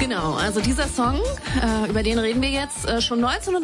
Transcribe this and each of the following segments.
Genau, also dieser Song, über den reden wir jetzt. Schon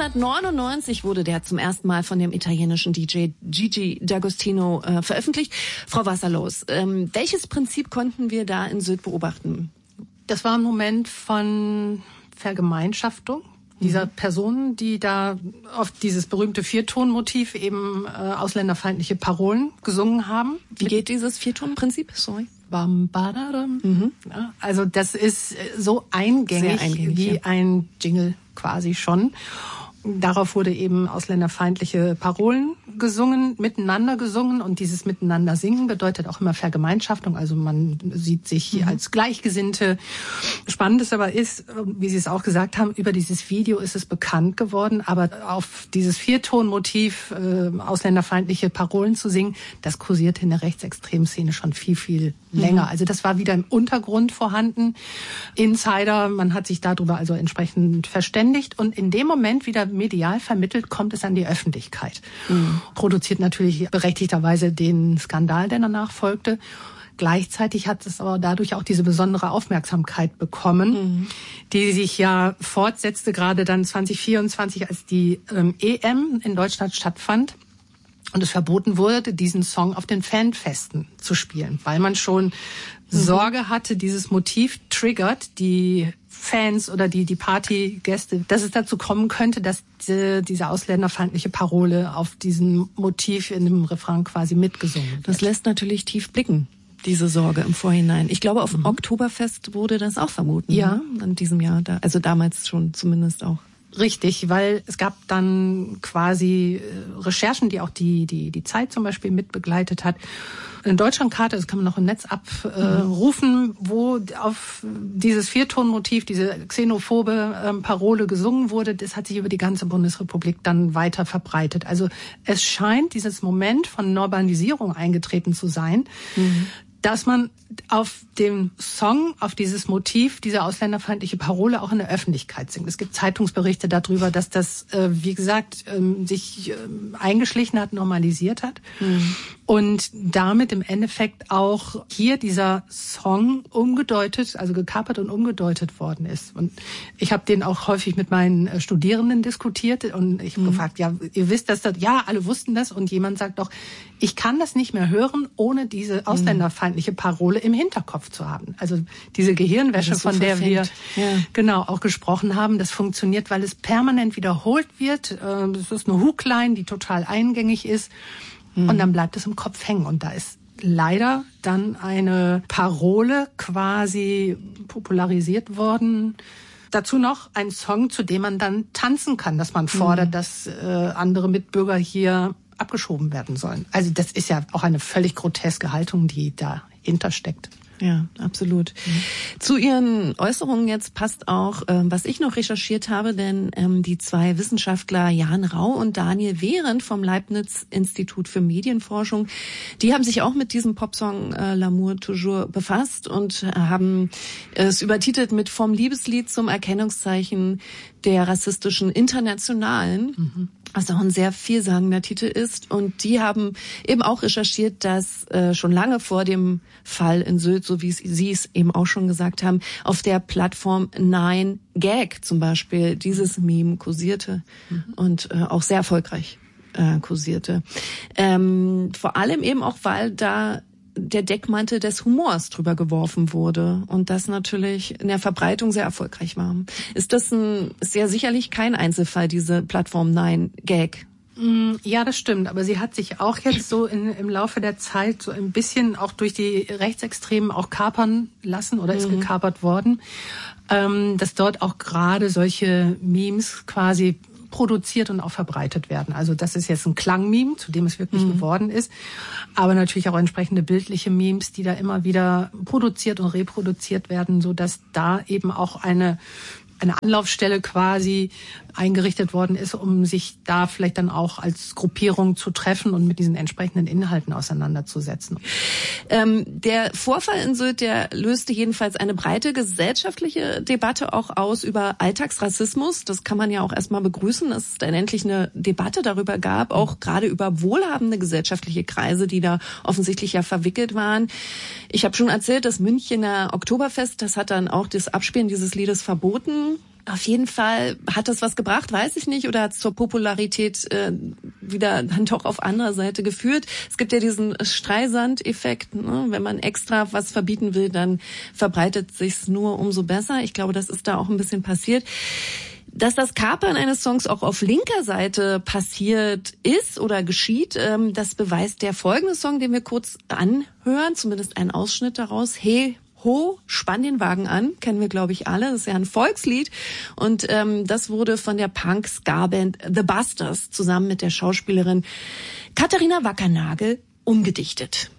1999 wurde der zum ersten Mal von dem italienischen DJ Gigi D'Agostino veröffentlicht. Frau Wasserlos, welches Prinzip konnten wir da in Sylt beobachten? Das war ein Moment von Vergemeinschaftung dieser Personen, die da auf dieses berühmte Viertonmotiv eben ausländerfeindliche Parolen gesungen haben. Wie geht dieses Viertonprinzip? Sorry. Bam, badadam. Ja, also das ist so eingängig, wie ein Jingle quasi schon. Darauf wurde eben ausländerfeindliche Parolen gesungen, miteinander gesungen. Und dieses Miteinander singen bedeutet auch immer Vergemeinschaftung. Also man sieht sich als Gleichgesinnte. Spannend ist aber ist, wie Sie es auch gesagt haben, über dieses Video ist es bekannt geworden. Aber auf dieses Viertonmotiv, ausländerfeindliche Parolen zu singen, das kursierte in der rechtsextremen Szene schon viel, viel länger. Also das war wieder im Untergrund vorhanden. Insider, man hat sich darüber also entsprechend verständigt. Und in dem Moment wieder medial vermittelt, kommt es an die Öffentlichkeit. Produziert natürlich berechtigterweise den Skandal, der danach folgte. Gleichzeitig hat es aber dadurch auch diese besondere Aufmerksamkeit bekommen, die sich ja fortsetzte, gerade dann 2024, als die EM in Deutschland stattfand. Und es verboten wurde, diesen Song auf den Fanfesten zu spielen, weil man schon Sorge hatte, dieses Motiv triggert die Fans oder die Partygäste, dass es dazu kommen könnte, dass diese ausländerfeindliche Parole auf diesem Motiv in dem Refrain quasi mitgesungen wird. Das lässt natürlich tief blicken, diese Sorge im Vorhinein. Ich glaube, auf dem Oktoberfest wurde das auch verboten. Ja. Ne? In diesem Jahr, also damals schon zumindest auch. Richtig, weil es gab dann quasi Recherchen, die auch die Zeit zum Beispiel mit begleitet hat. Eine Deutschlandkarte, das kann man noch im Netz abrufen, wo auf dieses Viertonmotiv, diese xenophobe Parole gesungen wurde. Das hat sich über die ganze Bundesrepublik dann weiter verbreitet. Also es scheint dieses Moment von Normalisierung eingetreten zu sein, dass man auf dem Song, auf dieses Motiv, diese ausländerfeindliche Parole auch in der Öffentlichkeit singt. Es gibt Zeitungsberichte darüber, dass das, wie gesagt, sich eingeschlichen hat, normalisiert hat. Und damit im Endeffekt auch hier dieser Song umgedeutet, also gekapert und umgedeutet worden ist. Und ich habe den auch häufig mit meinen Studierenden diskutiert und ich habe gefragt, ja, ihr wisst das, ja, alle wussten das. Und jemand sagt doch, ich kann das nicht mehr hören, ohne diese ausländerfeindliche Parole im Hinterkopf zu haben. Also diese Gehirnwäsche, so von der wir genau auch gesprochen haben, das funktioniert, weil es permanent wiederholt wird. Das ist eine Hookline, die total eingängig ist. Und dann bleibt es im Kopf hängen. Und da ist leider dann eine Parole quasi popularisiert worden. Dazu noch ein Song, zu dem man dann tanzen kann, dass man fordert, dass andere Mitbürger hier abgeschoben werden sollen. Also das ist ja auch eine völlig groteske Haltung, die dahinter steckt. Ja, absolut. Zu Ihren Äußerungen jetzt passt auch, was ich noch recherchiert habe, denn die zwei Wissenschaftler Jan Rau und Daniel Behrendt vom Leibniz-Institut für Medienforschung, die haben sich auch mit diesem Popsong L'amour toujours befasst und haben es übertitelt mit Vom Liebeslied zum Erkennungszeichen der rassistischen Internationalen. Was auch ein sehr vielsagender Titel ist. Und die haben eben auch recherchiert, dass schon lange vor dem Fall in Sylt, so wie Sie es eben auch schon gesagt haben, auf der Plattform 9gag zum Beispiel dieses Meme kursierte und auch sehr erfolgreich kursierte. Vor allem eben auch, weil da der Deckmantel des Humors drüber geworfen wurde und das natürlich in der Verbreitung sehr erfolgreich war. Ist ja sicherlich kein Einzelfall, diese Plattform 9gag. Ja, das stimmt. Aber sie hat sich auch jetzt so im Laufe der Zeit so ein bisschen auch durch die Rechtsextremen auch kapern lassen oder ist gekapert worden, dass dort auch gerade solche Memes quasi produziert und auch verbreitet werden. Also das ist jetzt ein Klangmeme, zu dem es wirklich geworden ist, aber natürlich auch entsprechende bildliche Memes, die da immer wieder produziert und reproduziert werden, so dass da eben auch eine Anlaufstelle quasi eingerichtet worden ist, um sich da vielleicht dann auch als Gruppierung zu treffen und mit diesen entsprechenden Inhalten auseinanderzusetzen. Der Vorfall in Sylt, der löste jedenfalls eine breite gesellschaftliche Debatte auch aus über Alltagsrassismus. Das kann man ja auch erstmal begrüßen, dass es dann endlich eine Debatte darüber gab, auch gerade über wohlhabende gesellschaftliche Kreise, die da offensichtlich ja verwickelt waren. Ich habe schon erzählt, das Münchener Oktoberfest, das hat dann auch das Abspielen dieses Liedes verboten. Auf jeden Fall hat das was gebracht, weiß ich nicht, oder hat es zur Popularität wieder dann doch auf anderer Seite geführt. Es gibt ja diesen Streisand-Effekt, ne? Wenn man extra was verbieten will, dann verbreitet sich's nur umso besser. Ich glaube, das ist da auch ein bisschen passiert. Dass das Kapern eines Songs auch auf linker Seite passiert ist oder geschieht, das beweist der folgende Song, den wir kurz anhören, zumindest ein Ausschnitt daraus. Hey, ho, spann den Wagen an, kennen wir, glaube ich, alle. Das ist ja ein Volkslied. Und das wurde von der Punk-Ska-Band The Busters zusammen mit der Schauspielerin Katharina Wackernagel umgedichtet.